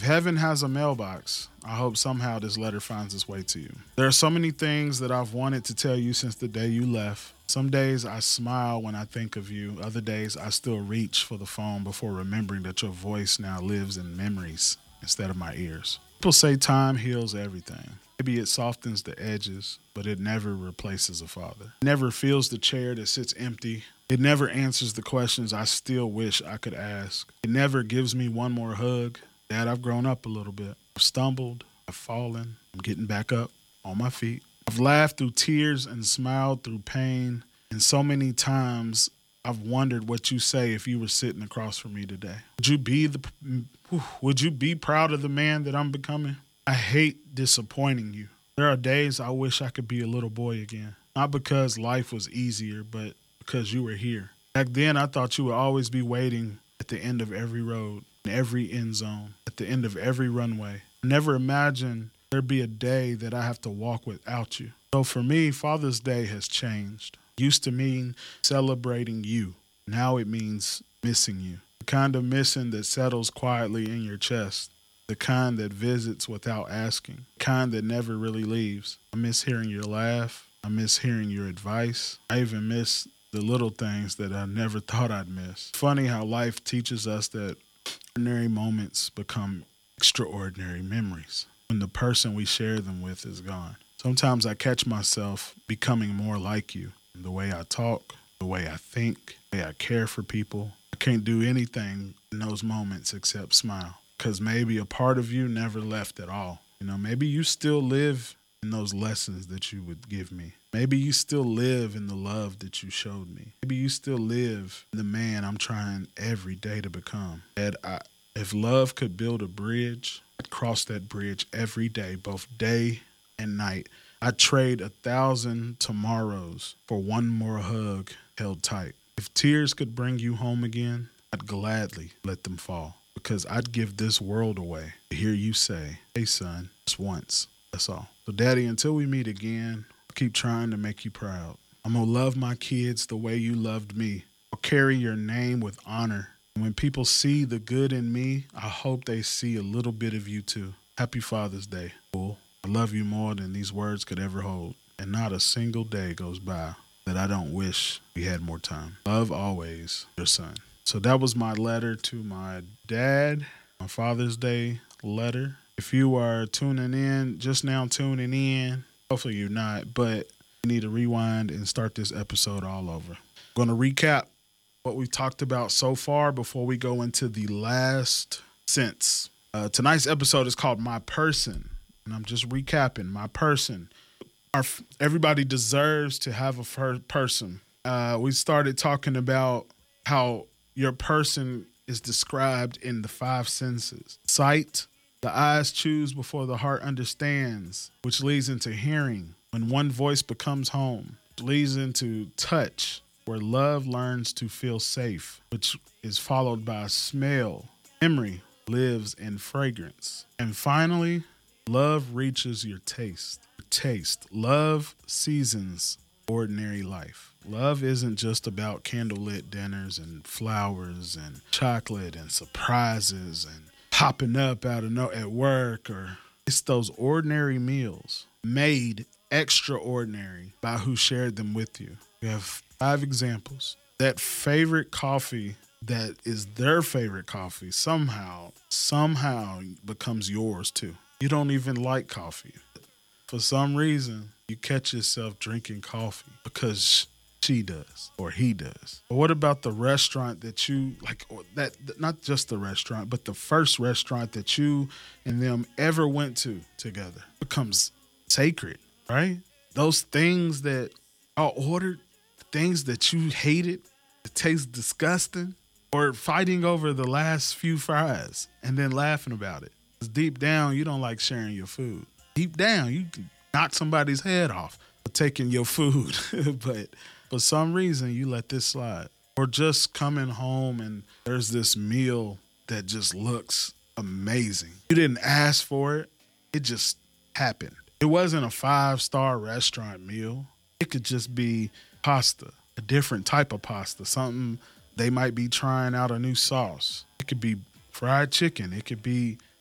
heaven has a mailbox, I hope somehow this letter finds its way to you. There are so many things that I've wanted to tell you since the day you left. Some days I smile when I think of you. Other days I still reach for the phone before remembering that your voice now lives in memories instead of my ears. People say time heals everything. Maybe it softens the edges, but it never replaces a father. It never fills the chair that sits empty. It never answers the questions I still wish I could ask. It never gives me one more hug. Dad, I've grown up a little bit. I've stumbled. I've fallen. I'm getting back up on my feet. I've laughed through tears and smiled through pain. And so many times I've wondered what you say if you were sitting across from me today. Would you be proud of the man that I'm becoming? I hate disappointing you. There are days I wish I could be a little boy again. Not because life was easier, but because you were here. Back then, I thought you would always be waiting at the end of every road, in every end zone, at the end of every runway. I never imagined there'd be a day that I have to walk without you. So for me, Father's Day has changed. It used to mean celebrating you. Now it means missing you. The kind of missing that settles quietly in your chest. The kind that visits without asking. The kind that never really leaves. I miss hearing your laugh. I miss hearing your advice. I even miss the little things that I never thought I'd miss. Funny how life teaches us that ordinary moments become extraordinary memories when the person we share them with is gone. Sometimes I catch myself becoming more like you. The way I talk, the way I think, the way I care for people. I can't do anything in those moments except smile. Because maybe a part of you never left at all. Maybe you still live in those lessons that you would give me. Maybe you still live in the love that you showed me. Maybe you still live in the man I'm trying every day to become. If love could build a bridge, I'd cross that bridge every day, both day and night. I'd trade 1,000 tomorrows for one more hug held tight. If tears could bring you home again, I'd gladly let them fall. Because I'd give this world away to hear you say, hey son, just once, that's all. So Daddy, until we meet again, I'll keep trying to make you proud. I'm going to love my kids the way you loved me. I'll carry your name with honor. And when people see the good in me, I hope they see a little bit of you too. Happy Father's Day, Bull. I love you more than these words could ever hold. And not a single day goes by that I don't wish we had more time. Love always, your son. So that was my letter to my dad, my Father's Day letter. If you are tuning in, hopefully you're not, but you need to rewind and start this episode all over. I'm going to recap what we talked about so far before we go into the last sense. Tonight's episode is called My Person, and I'm just recapping. My person. Everybody deserves to have a person. We started talking about how your person is described in the 5 senses. Sight, the eyes choose before the heart understands, which leads into hearing, when one voice becomes home, which leads into touch, where love learns to feel safe, which is followed by smell. Memory lives in fragrance. And finally, love reaches your taste. Love seasons ordinary life. Love isn't just about candlelit dinners and flowers and chocolate and surprises and popping up out of at work, or it's those ordinary meals made extraordinary by who shared them with you. We have 5 examples. That favorite coffee that is their favorite coffee somehow becomes yours too. You don't even like coffee. For some reason, you catch yourself drinking coffee because she does or he does. But what about the restaurant that you like, or that not just the restaurant, but the first restaurant that you and them ever went to together becomes sacred, right? Those things that are ordered, things that you hated, that taste disgusting, or fighting over the last few fries and then laughing about it. 'Cause deep down, you don't like sharing your food. Deep down, you can knock somebody's head off for taking your food, but for some reason, you let this slide. Or just coming home and there's this meal that just looks amazing. You didn't ask for it. It just happened. It wasn't a 5-star restaurant meal. It could just be pasta, a different type of pasta, something they might be trying out a new sauce. It could be fried chicken. It could be